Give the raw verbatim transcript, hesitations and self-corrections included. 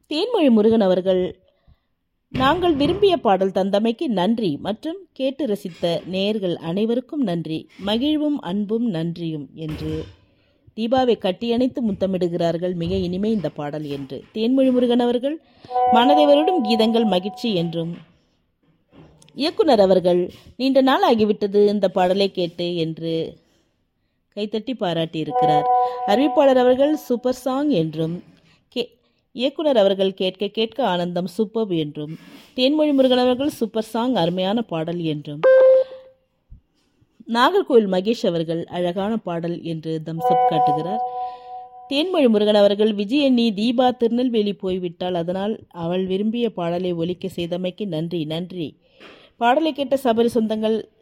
தேன்மொழி முருகன் அவர்கள் நாங்கள் விரும்பிய பாடல் தந்தமைக்கு நன்றி மற்றும் கேட்டு ரசித்த நேயர்கள் அனைவருக்கும் நன்றி, மகிழ்வும் அன்பும் நன்றியும் என்று தீபாவை கட்டியணைத்து முத்தமிடுகிறார்கள். மிக இனிமை இந்த பாடல் என்று தேன்மொழி முருகன் அவர்கள் மனதை வருடும் கீதங்கள் மகிழ்ச்சி என்றும், இயக்குனர் அவர்கள் நீண்ட நாள் ஆகிவிட்டது இந்த பாடலை கேட்டு என்று கைத்தட்டி பாராட்டி இருக்கிறார். அறிவிப்பாளர் அவர்கள் சூப்பர் சாங் என்றும், கே இயக்குனர் அவர்கள் கேட்க கேட்க ஆனந்தம் சூப்பர் என்றும், தேன்மொழி முருகன் அவர்கள் சூப்பர் சாங் அருமையான பாடல் என்றும், நாகர்கோவில் மகேஷ் அவர்கள் அழகான பாடல் என்று தம்சப் காட்டுகிறார். தேன்மொழி முருகன் அவர்கள் விஜயண்ணி தீபா திருநெல்வேலி போய்விட்டால், அதனால் அவள் விரும்பிய பாடலை ஒலிக்க செய்தமைக்கு நன்றி நன்றி. பாடலை கேட்ட சபரி சொந்தங்கள்